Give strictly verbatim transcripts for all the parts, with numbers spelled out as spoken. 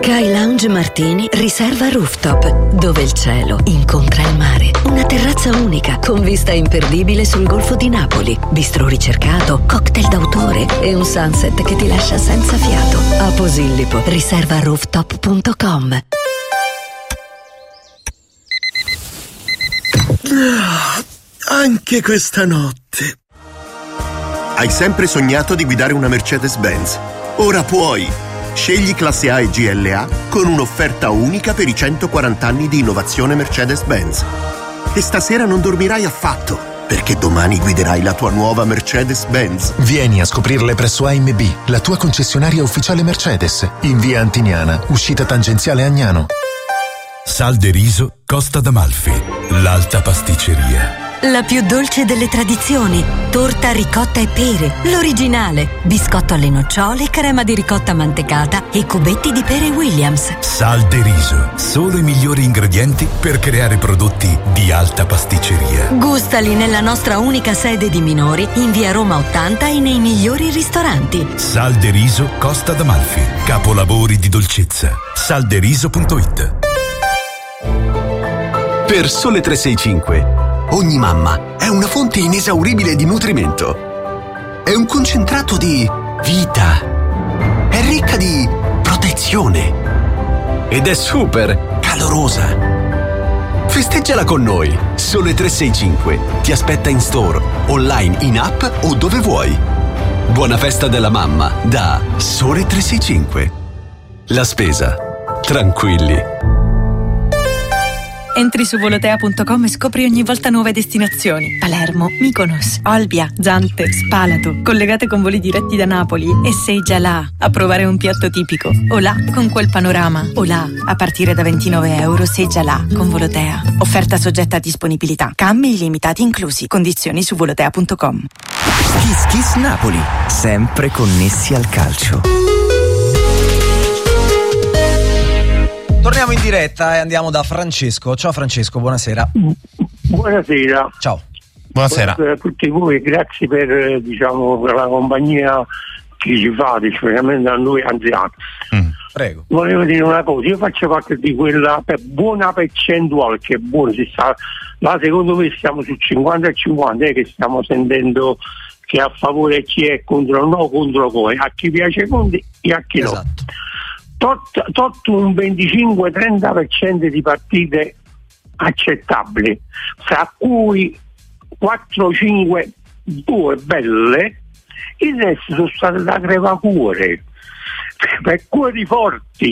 Sky Lounge Martini riserva rooftop, dove il cielo incontra il mare. Una terrazza unica con vista imperdibile sul Golfo di Napoli, bistrò ricercato, cocktail d'autore e un sunset che ti lascia senza fiato. A Posillipo, riserva rooftop punto com. Anche questa notte. Hai sempre sognato di guidare una Mercedes-Benz? Ora puoi! Scegli classe A e G L A con un'offerta unica per i centoquaranta anni di innovazione Mercedes-Benz. E stasera non dormirai affatto, perché domani guiderai la tua nuova Mercedes-Benz. Vieni a scoprirle presso A M B, la tua concessionaria ufficiale Mercedes, in via Antiniana, uscita tangenziale Agnano. Sal de riso Costa d'Amalfi, l'alta pasticceria. La più dolce delle tradizioni, torta ricotta e pere, l'originale, biscotto alle nocciole, crema di ricotta mantecata e cubetti di pere Williams. Sal de riso, solo i migliori ingredienti per creare prodotti di alta pasticceria. Gustali nella nostra unica sede di minori in via Roma ottanta e nei migliori ristoranti. Sal de riso Costa d'Amalfi, capolavori di dolcezza. salderiso punto it. Per Sole tre sei cinque ogni mamma è una fonte inesauribile di nutrimento. È un concentrato di vita. È ricca di protezione. Ed è super calorosa. Festeggiala con noi. Sole tre sei cinque ti aspetta in store, online, in app o dove vuoi. Buona festa della mamma da Sole tre sei cinque. La spesa. Tranquilli. Entri su volotea punto com e scopri ogni volta nuove destinazioni. Palermo, Mykonos, Olbia, Zante, Spalato, collegate con voli diretti da Napoli. E sei già là a provare un piatto tipico. O là con quel panorama. O là a partire da ventinove euro sei già là con Volotea. Offerta soggetta a disponibilità. Cambi illimitati inclusi. Condizioni su volotea punto com. Kiss Kiss Napoli, sempre connessi al calcio. Torniamo in diretta e andiamo da Francesco. Ciao Francesco, buonasera. Buonasera. Ciao. Buonasera. Buonasera a tutti voi, grazie per, diciamo, per la compagnia che ci fate, specialmente a noi anziani. Mm. Prego. Volevo dire una cosa, io faccio parte di quella per buona percentuale, che è buona, si sta, là secondo me siamo su cinquanta e cinquanta, eh, che stiamo sentendo che a favore chi è contro no, contro poi, a chi piace Conte e a chi esatto. no. Tot, tot un venticinque trenta per cento di partite accettabili, fra cui quattro cinque due belle, il resto sono state da crevacuore, per cuori forti,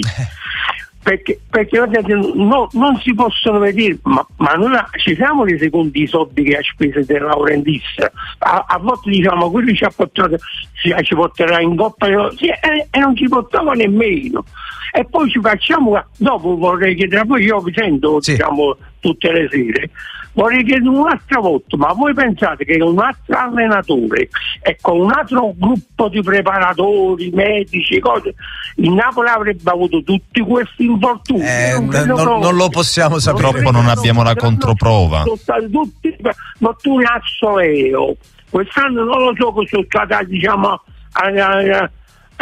perché, perché no, non si possono vedere, ma, ma non ha, ci siamo resi conto i soldi che ha speso del Laurentista. A, a volte diciamo quello ci ha portato, ci, ci porterà in coppa sì, e, e non ci portava nemmeno. E poi ci facciamo, dopo vorrei chiedere, poi io vi sento sì. diciamo tutte le sere, vorrei chiedere un'altra volta, ma voi pensate che un altro allenatore e con un altro gruppo di preparatori, medici, cose, il Napoli avrebbe avuto tutti questi infortuni? Eh, non, non, non lo possiamo sapere. Purtroppo non abbiamo la controprova. Sono stati tutti notturni al soleo. Quest'anno non lo so che sono stati, diciamo, a, a, a,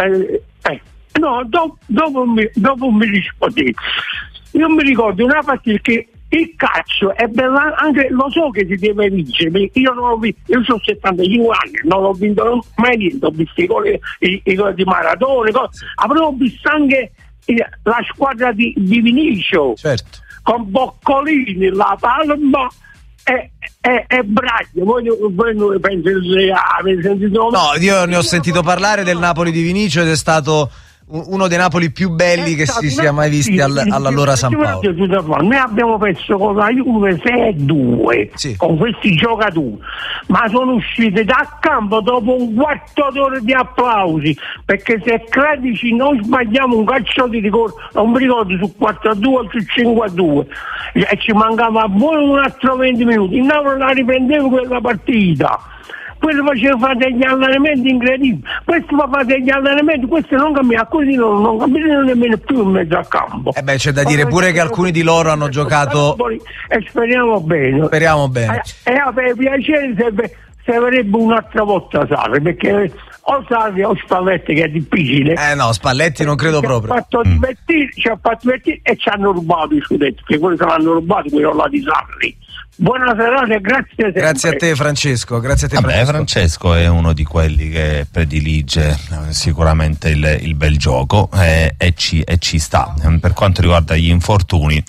eh, no, dopo, dopo, mi, dopo mi rispondete. Io mi ricordo una partita che il calcio è bello, anche lo so che si deve vincere, perché io non l'ho visto, io sono settantacinque anni, non l'ho vinto mai niente, ho visto i gol di Maradona, sì. Avrò visto anche la squadra di, di Vinicio, certo. Con Boccolini, La Palma e, e, e Braglia. Voi, voi non pensate, avete sentito? No, io ne ho sentito parlare del Napoli di Vinicio ed è stato uno dei Napoli più belli che si sia mai visti al, all'allora San Paolo. Noi abbiamo perso con la Juve sei a due sì. con questi giocatori, ma sono usciti dal campo dopo un quarto d'ora di applausi, perché se credici noi sbagliamo un calcio di rigore, non mi ricordo su quattro a due o su cinque a due, e ci mancava a buono un altro venti minuti, il Napoli la riprendeva quella partita. Quello faceva fare degli allenamenti incredibili, questo fa fare degli allenamenti, questo non cammina, così non, non cammina nemmeno più in mezzo al campo. Eh beh, c'è da dire pure che alcuni di loro hanno giocato. E speriamo bene. Speriamo bene. E eh, per piacere se, se avrebbe un'altra volta Sarri, perché o Sarri o Spalletti, che è difficile. Eh no, Spalletti non credo ci proprio. Ha fatto Mm. divertire, ci ha fatto divertire e ci hanno rubato i scudetti, perché quelli se l'hanno rubati, quello là di Sarri. Buona serata e grazie sempre. Grazie a te Francesco, grazie a te Vabbè, Francesco. Francesco è uno di quelli che predilige eh, sicuramente il, il bel gioco eh, e, ci, e ci sta. Per quanto riguarda gli infortuni,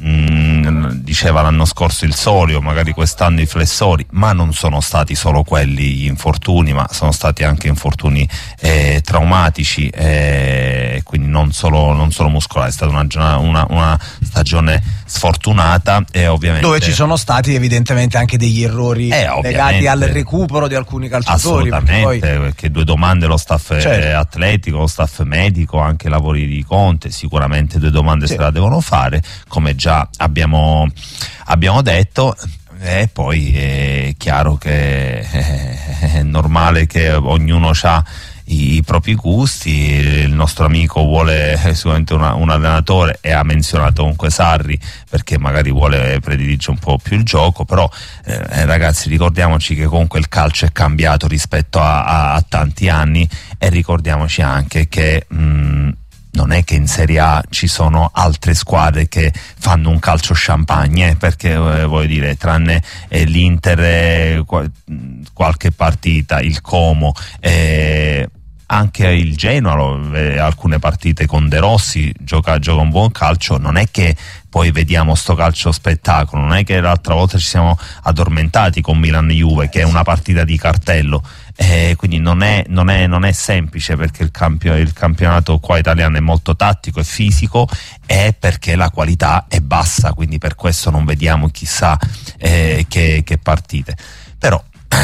mh, diceva l'anno scorso il Solio, magari quest'anno i flessori, ma non sono stati solo quelli gli infortuni, ma sono stati anche infortuni eh, traumatici, eh, quindi non solo, non solo muscolari. È stata una, una, una stagione sfortunata e ovviamente dove ci sono stati evidentemente anche degli errori Eh, legati al recupero di alcuni calciatori. assolutamente, Perché, poi... perché due domande lo staff eh, Certo. atletico, lo staff medico, anche i lavori di Conte, sicuramente due domande Sì. se la devono fare, come già abbiamo, abbiamo detto. E poi è chiaro che è normale che ognuno ha i, i propri gusti. Il nostro amico vuole sicuramente una, un allenatore e ha menzionato comunque Sarri perché magari vuole prediligere un po' più il gioco, però eh, ragazzi, ricordiamoci che comunque il calcio è cambiato rispetto a, a, a tanti anni, e ricordiamoci anche che mh, non è che in Serie A ci sono altre squadre che fanno un calcio champagne, eh, perché eh, voglio dire, tranne eh, l'Inter, eh, qual- qualche partita, il Como, eh, anche il Genoa, lo- eh, alcune partite con De Rossi gioca, gioca un buon calcio. Non è che poi vediamo sto calcio spettacolo, non è che l'altra volta ci siamo addormentati con Milan-Juve, che è una partita di cartello. Eh, quindi non è, non, è, non è semplice, perché il, campio, il campionato qua italiano è molto tattico e fisico, e perché la qualità è bassa, quindi per questo non vediamo chissà eh, che, che partite. Però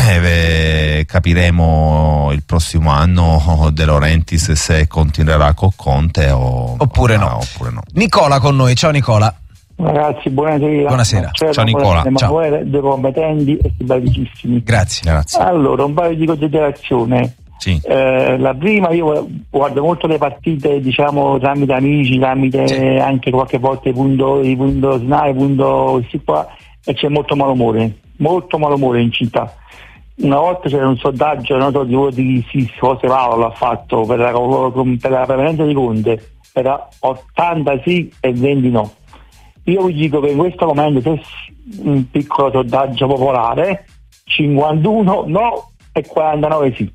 eh, capiremo il prossimo anno De Laurentiis se continuerà con Conte o, Oppure o, no. oppure no. Nicola con noi, ciao Nicola. Ragazzi, buonasera. Buonasera. Ciao, Ciao, Nicola. Emanuele, due competenti e simpaticissimi. Grazie. Grazie. Allora, un paio di considerazioni. Sì. Eh, la prima, io guardo molto le partite, diciamo, tramite amici, tramite Sì. anche qualche volta i punto, i punto Snai, i punto sì qua, e c'è molto malumore, molto malumore in città. Una volta c'era un sondaggio, non so di voi di sì, cose Paolo l'ha fatto per la, per la permanenza di Conte, era ottanta sì e venti no. Io vi dico che in questo momento c'è un piccolo sondaggio popolare, cinquantuno no e quarantanove sì.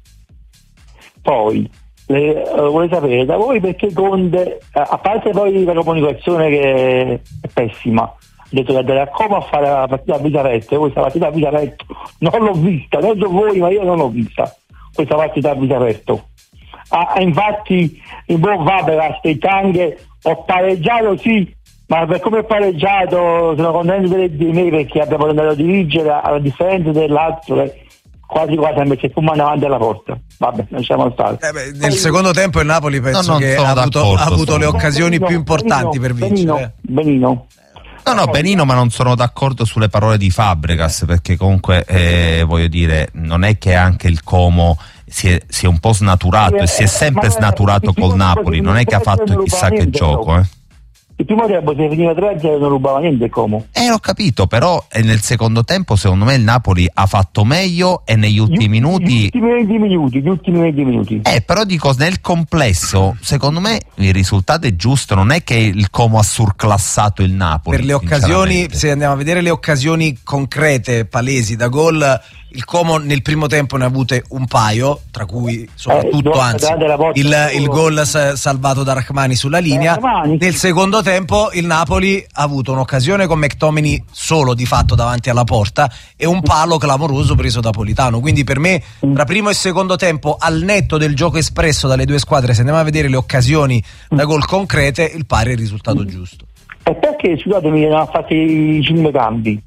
Poi le, uh, volete sapere da voi perché Conte, uh, a parte poi la comunicazione che è pessima, ha detto che andare a Como a fare la partita a viso aperto, e questa partita a viso aperto non l'ho vista, non so voi, ma io non l'ho vista questa partita a viso aperto. Ah, infatti il buon Fabregas anche ho pareggiato sì, ma per come ho pareggiato sono contento di me, perché abbiamo andato a dirigere alla differenza dell'altro, eh, quasi quasi a mettere fumando davanti alla porta. Vabbè, lasciamo stare. Eh beh, nel secondo tempo il Napoli penso No, non che sono ha avuto, d'accordo, ha avuto sono- le occasioni Benino, più importanti Benino, per vincere. Benino, Benino. No, no, Benino, ma non sono d'accordo sulle parole di Fabregas, perché comunque eh, voglio dire, non è che anche il Como si è, si è un po' snaturato, e si è sempre Ma- snaturato col Napoli, non è che ha fatto chissà che gioco, eh. Il primo tempo se veniva tre a zero non rubava niente il Como. Eh, ho capito, però eh, nel secondo tempo secondo me il Napoli ha fatto meglio, e negli ultimi Gli minuti... ultimi venti minuti, gli ultimi venti minuti. Eh, però dico, nel complesso, secondo me il risultato è giusto, non è che il Como ha surclassato il Napoli. Per le occasioni, sinceramente. se andiamo a vedere le occasioni concrete, palesi da gol, il Como nel primo tempo ne ha avute un paio, tra cui soprattutto, Eh, anzi, della porta il, solo. il gol sa- salvato da Rachmani sulla linea. Rachmani, Nel sì. secondo tempo il Napoli ha avuto un'occasione con McTominay solo di fatto davanti alla porta e un palo clamoroso preso da Politano. Quindi per me, tra primo e secondo tempo, al netto del gioco espresso dalle due squadre, se andiamo a vedere le occasioni da gol concrete, il pari è il risultato giusto. E perché, scusatemi, non ha fatto i cinque cambi?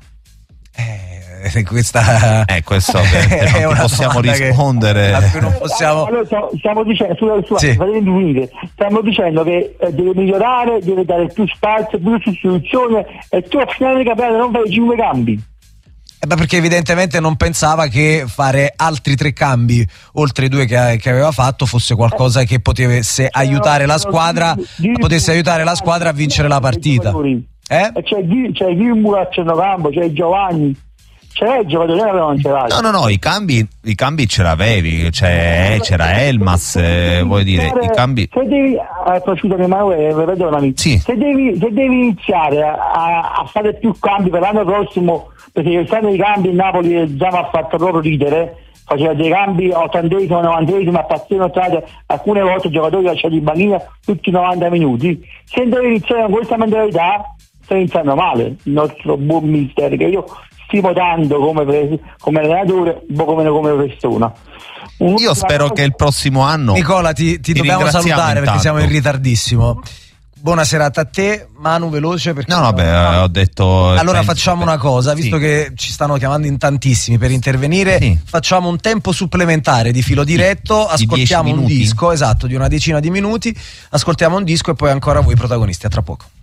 Eh, questa Eh, questo ovviamente non è ti una possiamo domanda che- rispondere. a cui non possiamo. Allora, stiamo, stiamo dicendo, scusate, scusate, Sì. fatemi finire. Stiamo dicendo che eh, deve migliorare, deve dare più spazio, più sostituzione, e tu a finale di campionato non fai cinque cambi. Eh beh, perché evidentemente non pensava che fare altri tre cambi oltre i due che, che aveva fatto fosse qualcosa che potesse aiutare la squadra, potesse aiutare la squadra a vincere la partita. Eh? E c'è Ghi- c'è Ghimbula a centrocampo, c'è Giovanni. c'era il giocatore, non c'era. No, no, no, i cambi, i cambi ce l'avevi, cioè, c'era Elmas, eh, vuoi dire, i cambi. Se devi, eh, scusami, ma perdonami, sì. se devi, se devi iniziare a, a fare più cambi per l'anno prossimo, perché quest'anno i cambi il Napoli già mi ha fatto proprio ridere, faceva dei cambi ottantesimo, novantesimo, a passione, alcune volte i giocatori lasciati in banchina tutti i novanta minuti. Se devi iniziare con questa mentalità, stai iniziando male, il nostro buon mister, che io stimo tanto come, come allenatore, un po' meno come persona. Io spero cosa... che il prossimo anno Nicola ti, ti, ti dobbiamo salutare intanto, perché siamo in ritardissimo. Buona serata a te, Manu, veloce perché no, vabbè, no. ho detto allora facciamo una cosa, visto sì. che ci stanno chiamando in tantissimi per intervenire, sì. facciamo un tempo supplementare di filo diretto, sì. ascoltiamo di un disco, esatto, di una decina di minuti, ascoltiamo un disco e poi ancora voi protagonisti. A tra poco.